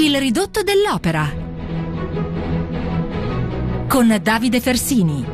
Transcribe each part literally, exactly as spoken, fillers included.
Il ridotto dell'opera con Davide Fersini.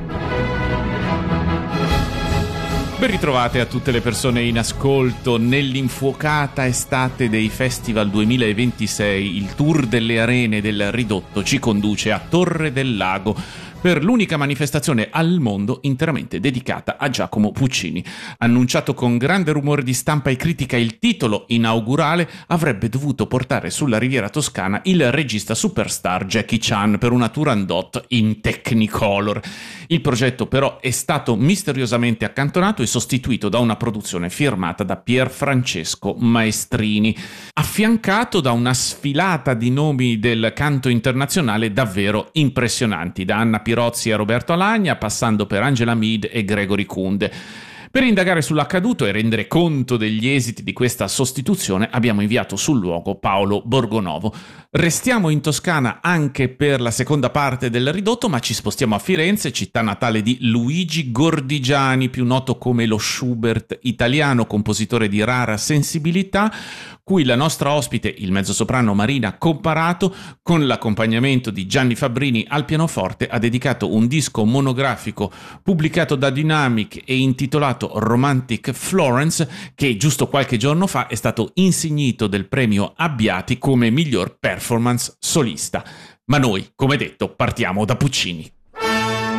Ben ritrovate a tutte le persone in ascolto. Nell'infuocata estate dei Festival duemilaventisei, il tour delle arene del Ridotto ci conduce a Torre del Lago per l'unica manifestazione al mondo interamente dedicata a Giacomo Puccini. Annunciato con grande rumore di stampa e critica, il titolo inaugurale avrebbe dovuto portare sulla Riviera Toscana il regista superstar Jackie Chan per una Turandot in Technicolor. Il progetto però è stato misteriosamente accantonato e sostituito da una produzione firmata da Pier Francesco Maestrini, affiancato da una sfilata di nomi del canto internazionale davvero impressionanti, da Anna Pirozzi a Roberto Alagna, passando per Angela Mead e Gregory Kunde. Per indagare sull'accaduto e rendere conto degli esiti di questa sostituzione abbiamo inviato sul luogo Paolo Borgonovo. Restiamo in Toscana anche per la seconda parte del Ridotto, ma ci spostiamo a Firenze, città natale di Luigi Gordigiani, più noto come lo Schubert italiano, compositore di rara sensibilità, cui la nostra ospite, il mezzosoprano Marina Comparato, con l'accompagnamento di Gianni Fabbrini al pianoforte, ha dedicato un disco monografico pubblicato da Dynamic e intitolato Romantic Florence, che giusto qualche giorno fa è stato insignito del premio Abbiati come miglior performance solista. Ma noi, come detto, partiamo da Puccini.